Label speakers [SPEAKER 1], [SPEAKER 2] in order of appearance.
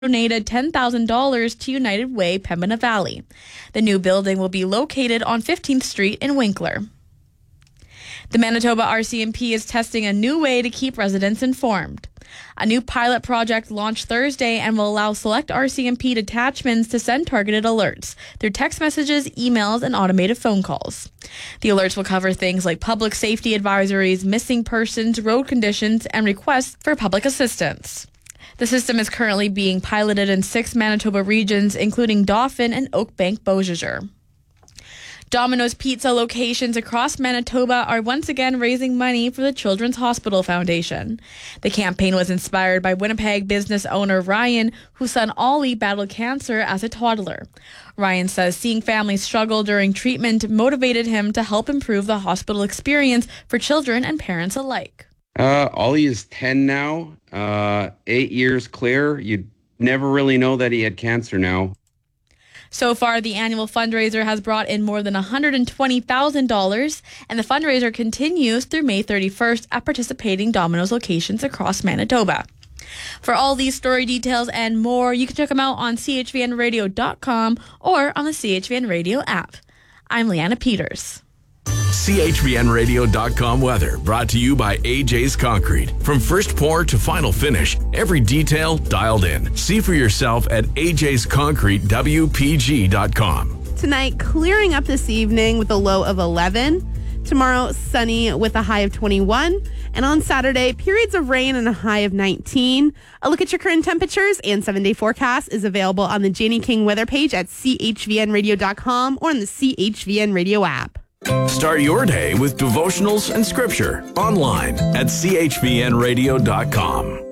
[SPEAKER 1] donated $10,000 to United Way, Pembina Valley. The new building will be located on 15th Street in Winkler. The Manitoba RCMP is testing a new way to keep residents informed. A new pilot project launched Thursday and will allow select RCMP detachments to send targeted alerts through text messages, emails, and automated phone calls. The alerts will cover things like public safety advisories, missing persons, road conditions, and requests for public assistance. The system is currently being piloted in 6 Manitoba regions, including Dauphin and Oakbank-Beausejour. Domino's Pizza locations across Manitoba are once again raising money for the Children's Hospital Foundation. The campaign was inspired by Winnipeg business owner Ryan, whose son Ollie battled cancer as a toddler. Ryan says seeing families struggle during treatment motivated him to help improve the hospital experience for children and parents alike.
[SPEAKER 2] Ollie is 10 now, 8 years clear. You'd never really know that he had cancer now.
[SPEAKER 1] So far, the annual fundraiser has brought in more than $120,000, and the fundraiser continues through May 31st at participating Domino's locations across Manitoba. For all these story details and more, you can check them out on chvnradio.com or on the CHVN Radio app. I'm Leanna Peters.
[SPEAKER 3] CHVNradio.com weather brought to you by AJ's Concrete. From first pour to final finish, every detail dialed in. See for yourself at ajsconcretewpg.com.
[SPEAKER 4] Tonight, clearing up this evening with a low of 11. Tomorrow, sunny with a high of 21. And on Saturday, periods of rain and a high of 19. A look at your current temperatures and 7-day forecast is available on the Janie King weather page at chvnradio.com or on the CHVN Radio app.
[SPEAKER 3] Start your day with devotionals and scripture online at chvnradio.com.